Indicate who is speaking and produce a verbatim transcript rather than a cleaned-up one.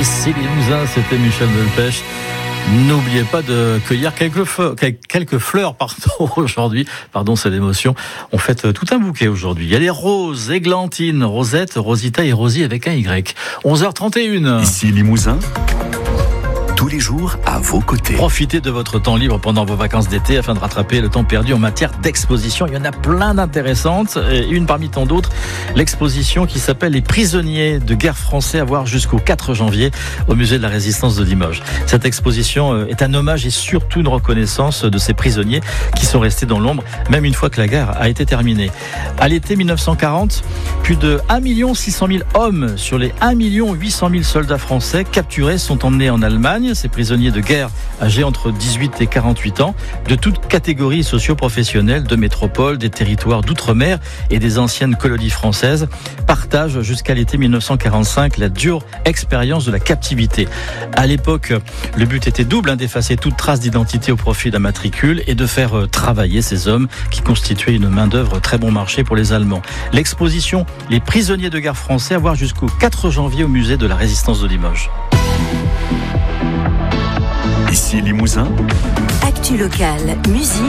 Speaker 1: Ici Limousin, c'était Michel Delpech. N'oubliez pas de cueillir quelques fleurs, quelques fleurs pardon, aujourd'hui. Pardon, c'est l'émotion. On fête tout un bouquet aujourd'hui. Il y a les roses, églantines, Rosette, Rosita et Rosie avec un Y. onze heures trente et une.
Speaker 2: Ici Limousin. Tous les jours à vos côtés.
Speaker 1: Profitez de votre temps libre pendant vos vacances d'été afin de rattraper le temps perdu en matière d'exposition. Il y en a plein d'intéressantes. Et une parmi tant d'autres, l'exposition qui s'appelle Les prisonniers de guerre français à voir jusqu'au quatre janvier au musée de la Résistance de Limoges. Cette exposition est un hommage et surtout une reconnaissance de ces prisonniers qui sont restés dans l'ombre, même une fois que la guerre a été terminée. À l'été mille neuf cent quarante, plus de un million six cent mille hommes sur les un million huit cent mille soldats français capturés sont emmenés en Allemagne. Ces prisonniers de guerre âgés entre dix-huit et quarante-huit ans, de toutes catégories socio-professionnelles, de métropole, des territoires d'outre-mer et des anciennes colonies françaises, partagent jusqu'à l'été mille neuf cent quarante-cinq la dure expérience de la captivité. À l'époque, le but était double, hein, d'effacer toute trace d'identité au profit d'un matricule et de faire euh, travailler ces hommes qui constituaient une main-d'œuvre très bon marché pour les Allemands. L'exposition Les prisonniers de guerre français à voir jusqu'au quatre janvier au musée de la Résistance de Limoges.
Speaker 2: Ici Limousin.
Speaker 3: Actu locale, musique.